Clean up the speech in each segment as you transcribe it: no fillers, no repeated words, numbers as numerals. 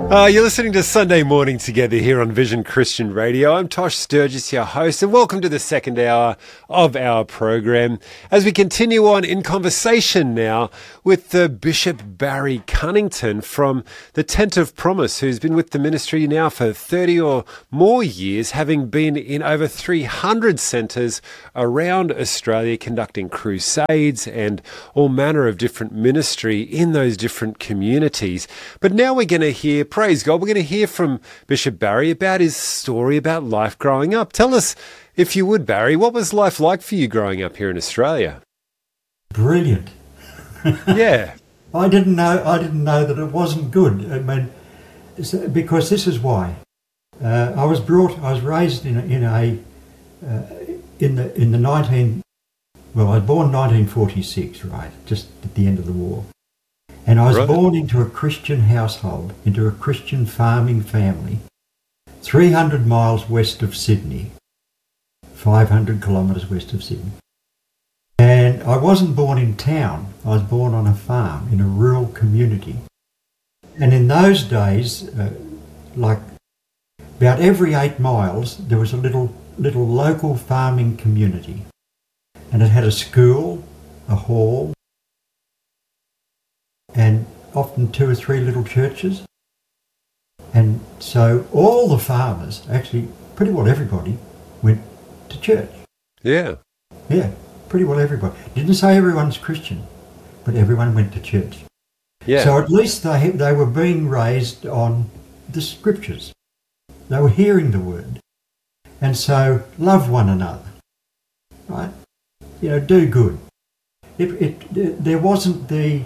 You're listening to Sunday Morning Together here on Vision Christian Radio. I'm Tosh Sturgis, your host, and welcome to the second hour of our program as we continue on in conversation now with Bishop Barry Cunnington from the Tent of Promise, who's been with the ministry now for 30 or more years, having been in over 300 centres around Australia conducting crusades and all manner of different ministry in those different communities. But now we're going to hear, praise God, we're going to hear from Bishop Barry about his story about life growing up. Tell us, if you would, Barry, what was life like for you growing up here in Australia? Brilliant. Yeah. I didn't know that it wasn't good. I mean, because this is why. I was raised I was born 1946, right, just at the end of the war. And I was born into a Christian household, into a Christian farming family, 300 miles west of Sydney, 500 kilometres west of Sydney. And I wasn't born in town, I was born on a farm in a rural community. And in those days, like about every 8 miles, there was a little local farming community. And it had a school, a hall, and often 2 or 3 little churches. And so all the farmers, actually pretty well everybody, went to church. Yeah. Yeah, pretty well everybody. Didn't say everyone's Christian, but everyone went to church. Yeah. So at least they were being raised on the scriptures. They were hearing the word. And so love one another, right? You know, do good. There wasn't the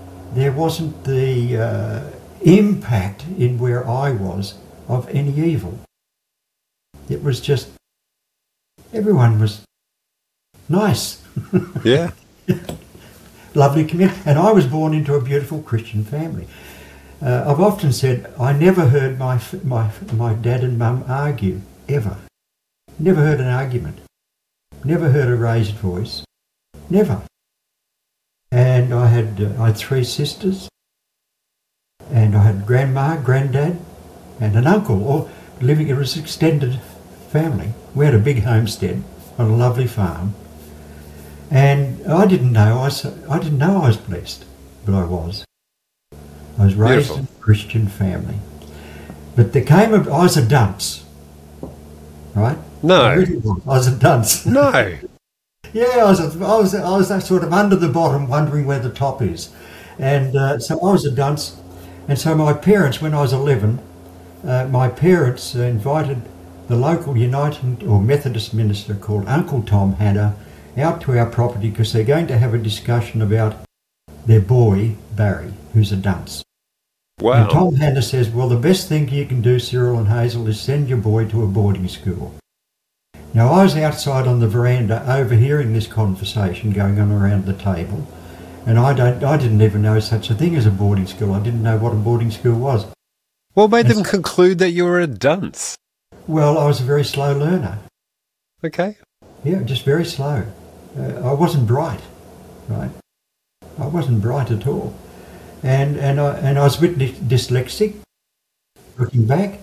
impact in where I was of any evil. It was just, everyone was nice. Yeah. Lovely community. And I was born into a beautiful Christian family. I've often said I never heard my dad and mum argue, ever. Never heard an argument. Never heard a raised voice. Never. And I had 3 sisters, and I had grandma, granddad, and an uncle, all living. It was an extended family. We had a big homestead on a lovely farm, and I didn't know I was blessed, but I was. I was raised in a Christian family, but I was a dunce, right? No, I really was. I was a dunce. No. Yeah, I was that sort of under the bottom, wondering where the top is, and so I was a dunce. And so my parents, when I was 11, my parents invited the local Uniting or Methodist minister called Uncle Tom Hanna out to our property because they're going to have a discussion about their boy Barry, who's a dunce. Wow. And Tom Hanna says, well, the best thing you can do, Cyril and Hazel, is send your boy to a boarding school. Now, I was outside on the veranda overhearing this conversation going on around the table, and I didn't even know such a thing as a boarding school. I didn't know what a boarding school was. What made them conclude that you were a dunce? Well, I was a very slow learner. Okay. Yeah, just very slow. I wasn't bright, right? I wasn't bright at all. And I was a bit dyslexic, looking back.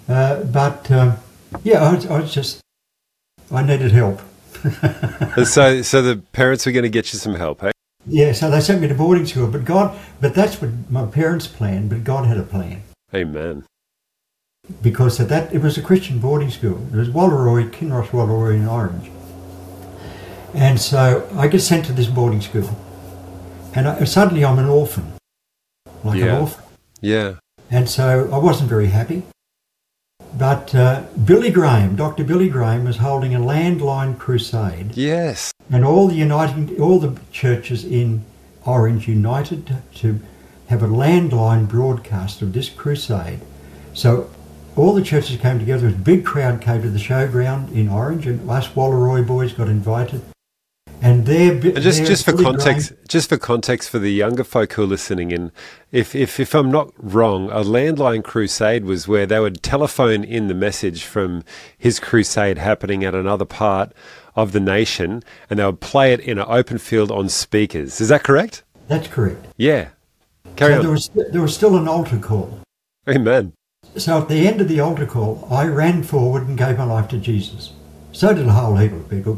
I needed help. So the parents were going to get you some help, eh? Yeah, so they sent me to boarding school, but that's what my parents planned, but God had a plan. Amen. Because it was a Christian boarding school. It was Kinross Wallaroi in Orange. And so I get sent to this boarding school, and suddenly I'm an orphan. An orphan. Yeah. And so I wasn't very happy. But Billy Graham, Dr. Billy Graham, was holding a landline crusade. Yes. And all the churches in Orange united to have a landline broadcast of this crusade. So all the churches came together. A big crowd came to the showground in Orange, and us Wallaroi boys got invited. And just for context for the younger folk who are listening in, if I'm not wrong, a landline crusade was where they would telephone in the message from his crusade happening at another part of the nation, and they would play it in an open field on speakers. Is that correct? That's correct. Yeah. Carry on. There was still an altar call. Amen. So at the end of the altar call, I ran forward and gave my life to Jesus. So did a whole heap of people,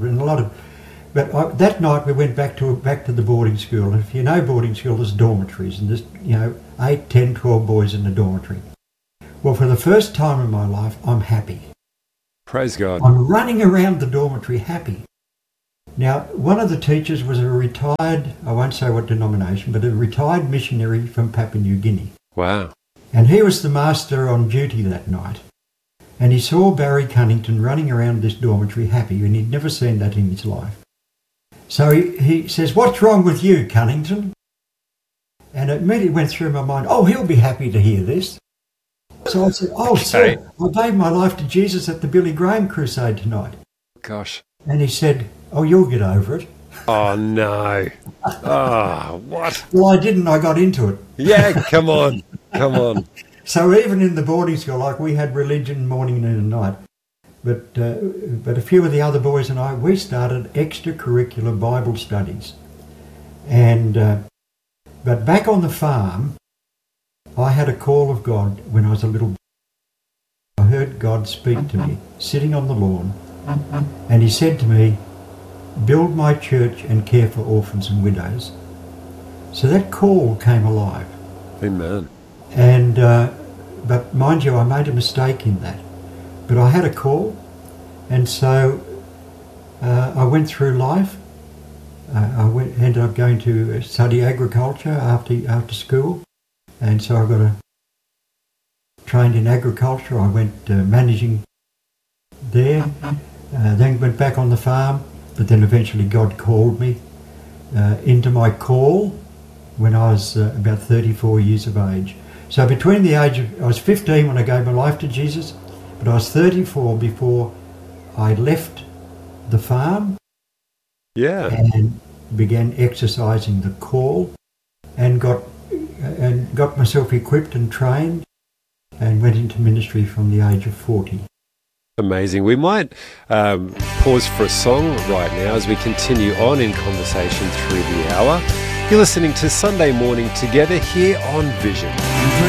but that night we went back to the boarding school. And if you know boarding school, there's dormitories, and there's 8, 10, 12 boys in the dormitory. Well, for the first time in my life, I'm happy. Praise God. I'm running around the dormitory happy. Now, one of the teachers was a retired, I won't say what denomination, but a retired missionary from Papua New Guinea. Wow. And he was the master on duty that night. And he saw Barry Cunnington running around this dormitory happy, and he'd never seen that in his life. So he says, "What's wrong with you, Cunnington?" And it immediately went through my mind, oh, he'll be happy to hear this. So I said, "Oh, sir, I gave my life to Jesus at the Billy Graham crusade tonight." Gosh. And he said, "Oh, you'll get over it." Oh, no. Oh, what? Well, I didn't. I got into it. Yeah, come on. Come on. So even in the boarding school, like we had religion morning, noon and night, but a few of the other boys and I, we started extracurricular Bible studies. And but back on the farm, I had a call of God when I was a little boy. I heard God speak to me, sitting on the lawn, and he said to me, "Build my church and care for orphans and widows." So that call came alive. Amen. And but mind you, I made a mistake in that. But I had a call, and so I went through life. Ended up going to study agriculture after school, and so I got trained in agriculture. I went managing there, then went back on the farm, but then eventually God called me into my call when I was about 34 years of age. So between the age of, I was 15 when I gave my life to Jesus, but I was 34 before I left the farm. Yeah. And began exercising the call, and got myself equipped and trained, and went into ministry from the age of 40. Amazing. We might pause for a song right now as we continue on in conversation through the hour. You're listening to Sunday Morning Together here on Vision.